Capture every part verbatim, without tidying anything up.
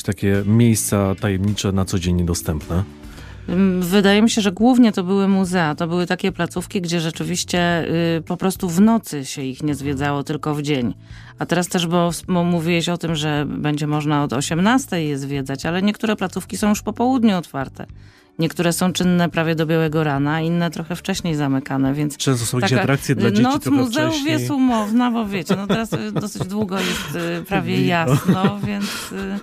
takie miejsca tajemnicze na co dzień niedostępne? Wydaje mi się, że głównie to były muzea. To były takie placówki, gdzie rzeczywiście y, po prostu w nocy się ich nie zwiedzało, tylko w dzień. A teraz też, bo, bo mówiłeś o tym, że będzie można od osiemnastej je zwiedzać, ale niektóre placówki są już po południu otwarte. Niektóre są czynne prawie do białego rana, inne trochę wcześniej zamykane, więc... Często są jakieś atrakcje dla dzieci noc trochę muzeów wcześniej. jest umowna, bo wiecie, no teraz dosyć długo jest y, prawie jasno, więc... Y,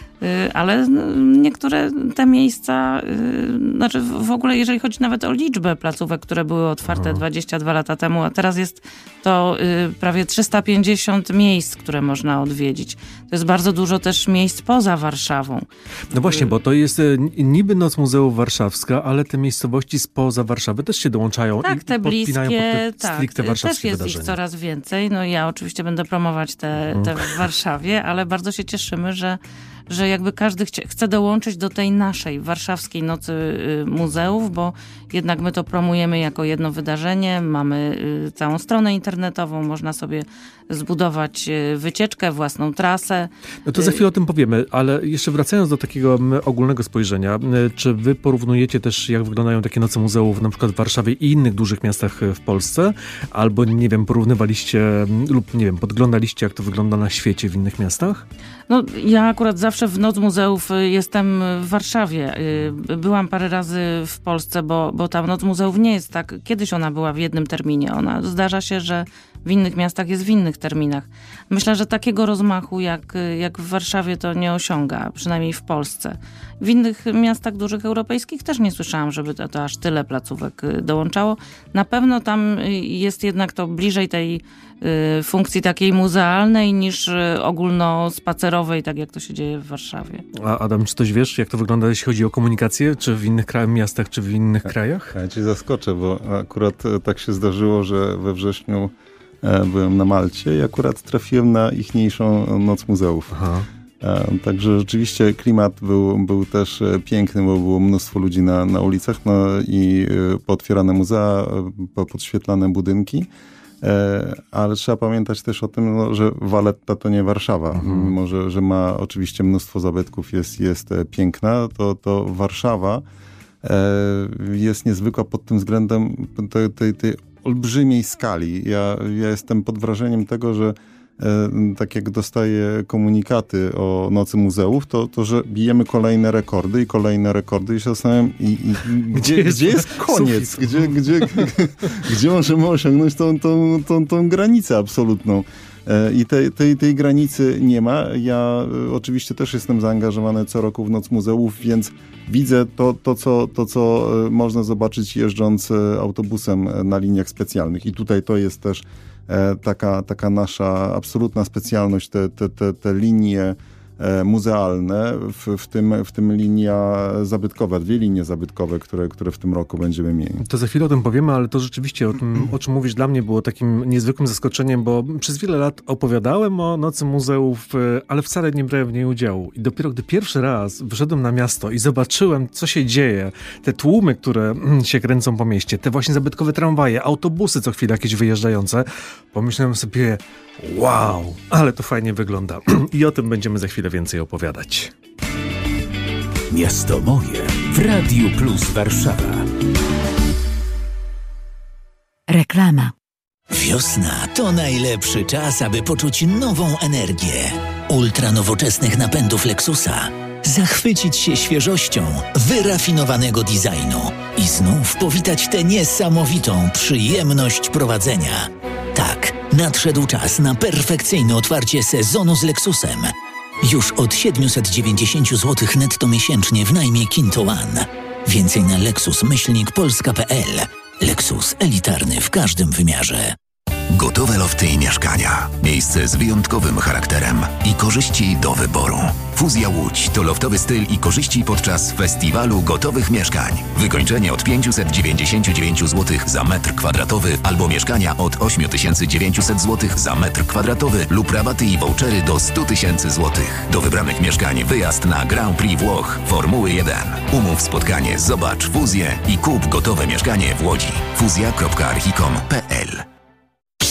ale niektóre te miejsca, znaczy w ogóle jeżeli chodzi nawet o liczbę placówek, które były otwarte Aha. dwadzieścia dwa lata temu, a teraz jest to prawie trzysta pięćdziesiąt miejsc, które można odwiedzić. To jest bardzo dużo też miejsc poza Warszawą. No właśnie, bo to jest niby Noc Muzeów Warszawska, ale te miejscowości spoza Warszawy też się dołączają tak, i te podpinają bliskie, pod te tak, stricte warszawskie też jest wydarzenia. Ich coraz więcej. No ja oczywiście będę promować te, te w Warszawie, ale bardzo się cieszymy, że że jakby każdy chce, chce dołączyć do tej naszej warszawskiej Nocy y, Muzeów, bo jednak my to promujemy jako jedno wydarzenie. Mamy y, całą stronę internetową, można sobie zbudować y, wycieczkę, własną trasę. No to za chwilę o tym powiemy, ale jeszcze wracając do takiego ogólnego spojrzenia, czy wy porównujecie też, jak wyglądają takie Noce Muzeów na przykład w Warszawie i innych dużych miastach w Polsce? Albo, nie wiem, porównywaliście lub, nie wiem, podglądaliście, jak to wygląda na świecie w innych miastach? No, ja akurat zawsze w Noc Muzeów jestem w Warszawie. Byłam parę razy w Polsce, bo, bo tam Noc Muzeów nie jest tak. Kiedyś ona była w jednym terminie. Ona zdarza się, że w innych miastach jest w innych terminach. Myślę, że takiego rozmachu jak, jak w Warszawie to nie osiąga, przynajmniej w Polsce. W innych miastach dużych europejskich też nie słyszałam, żeby to, to aż tyle placówek dołączało. Na pewno tam jest jednak to bliżej tej y, funkcji takiej muzealnej niż y, ogólnospacerowej, tak jak to się dzieje w Warszawie. A Adam, czy coś wiesz, jak to wygląda, jeśli chodzi o komunikację? Czy w innych krajach, miastach, czy w innych krajach? Ja cię zaskoczę, bo akurat tak się zdarzyło, że we wrześniu byłem na Malcie i akurat trafiłem na ichniejszą Noc Muzeów. Aha. Także rzeczywiście klimat był, był też piękny, bo było mnóstwo ludzi na, na ulicach, no i pootwierane muzea, podświetlane budynki. Ale trzeba pamiętać też o tym, no, że Valletta to nie Warszawa. Mhm. Mimo, że, że ma oczywiście mnóstwo zabytków, jest, jest piękna, to, to Warszawa jest niezwykła pod tym względem tej, tej, tej olbrzymiej skali. Ja, ja jestem pod wrażeniem tego, że e, tak jak dostaję komunikaty o Nocy Muzeów, to, to że bijemy kolejne rekordy i kolejne rekordy i się zastanawiam, i, i, gdzie, gdzie, jest, gdzie jest koniec? Gdzie, gdzie, gdzie możemy osiągnąć tą, tą, tą, tą granicę absolutną? I tej, tej, tej granicy nie ma. Ja oczywiście też jestem zaangażowany co roku w Noc Muzeów, więc widzę to, to, co, to, co można zobaczyć jeżdżąc autobusem na liniach specjalnych. I tutaj to jest też taka, taka nasza absolutna specjalność, te, te, te, te linie muzealne, w, w, tym, w tym linia zabytkowa, dwie linie zabytkowe, które, które w tym roku będziemy mieli. To za chwilę o tym powiemy, ale to rzeczywiście o tym, o czym mówisz, dla mnie było takim niezwykłym zaskoczeniem, bo przez wiele lat opowiadałem o Nocy Muzeów, ale wcale nie brałem w niej udziału. I dopiero gdy pierwszy raz wyszedłem na miasto i zobaczyłem, co się dzieje, te tłumy, które się kręcą po mieście, te właśnie zabytkowe tramwaje, autobusy co chwilę jakieś wyjeżdżające, pomyślałem sobie, wow, ale to fajnie wygląda. I o tym będziemy za chwilę więcej opowiadać. Miasto moje w Radiu Plus Warszawa. Reklama. Wiosna to najlepszy czas, aby poczuć nową energię. Ultra nowoczesnych napędów Lexusa. Zachwycić się świeżością wyrafinowanego designu i znów powitać tę niesamowitą przyjemność prowadzenia. Tak, nadszedł czas na perfekcyjne otwarcie sezonu z Lexusem. Już od siedemset dziewięćdziesiąt złotych netto miesięcznie w najmie Kinto One. Więcej na lexus myślnik polska kropka p l. Lexus elitarny w każdym wymiarze. Gotowe lofty i mieszkania. Miejsce z wyjątkowym charakterem i korzyści do wyboru. Fuzja Łódź to loftowy styl i korzyści podczas festiwalu gotowych mieszkań. Wykończenie od pięćset dziewięćdziesiąt dziewięć złotych za metr kwadratowy albo mieszkania od osiem tysięcy dziewięćset złotych za metr kwadratowy lub rabaty i vouchery do sto tysięcy złotych. Do wybranych mieszkań wyjazd na Grand Prix Włoch Formuły jeden. Umów spotkanie, zobacz fuzję i kup gotowe mieszkanie w Łodzi. fuzja kropka archicom kropka p l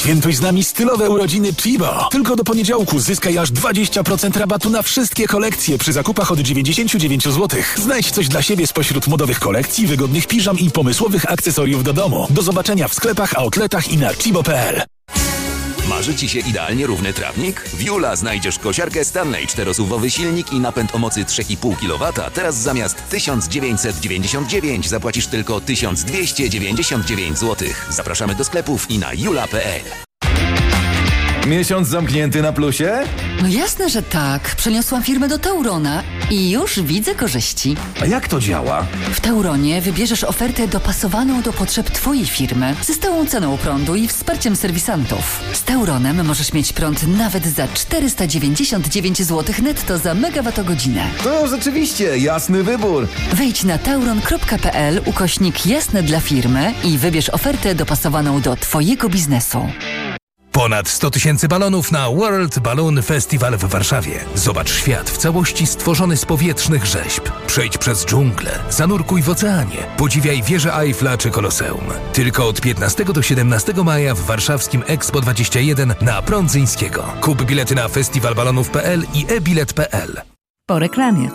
Świętuj z nami stylowe urodziny Chibo. Tylko do poniedziałku zyskaj aż dwadzieścia procent rabatu na wszystkie kolekcje przy zakupach od dziewięćdziesiąt dziewięć złotych. Znajdź coś dla siebie spośród modowych kolekcji, wygodnych piżam i pomysłowych akcesoriów do domu. Do zobaczenia w sklepach, outletach i na chibo kropka p l. Marzy Ci się idealnie równy trawnik? W Jula znajdziesz kosiarkę Stanley, czterosuwowy silnik i napęd o mocy trzy i pół kilowata. Teraz zamiast tysiąc dziewięćset dziewięćdziesiąt dziewięć zapłacisz tylko tysiąc dwieście dziewięćdziesiąt dziewięć złotych. Zapraszamy do sklepów i na jula kropka p l. Miesiąc zamknięty na plusie? No jasne, że tak. Przeniosłam firmę do Taurona i już widzę korzyści. A jak to działa? W Tauronie wybierzesz ofertę dopasowaną do potrzeb Twojej firmy ze stałą ceną prądu i wsparciem serwisantów. Z Tauronem możesz mieć prąd nawet za czterysta dziewięćdziesiąt dziewięć złotych netto za megawattogodzinę. To rzeczywiście jasny wybór. Wejdź na tauron kropka p l ukośnik jasne dla firmy i wybierz ofertę dopasowaną do Twojego biznesu. Ponad sto tysięcy balonów na World Balloon Festival w Warszawie. Zobacz świat w całości stworzony z powietrznych rzeźb. Przejdź przez dżunglę, zanurkuj w oceanie, podziwiaj wieżę Eiffla czy Koloseum. Tylko od piętnastego do siedemnastego maja w warszawskim Expo dwadzieścia jeden na Prądzyńskiego. Kup bilety na festiwalbalonów kropka p l i e bilet kropka p l. Po reklamie.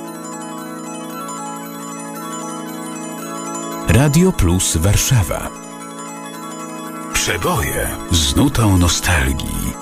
Radio Plus Warszawa. Przeboje z nutą nostalgii.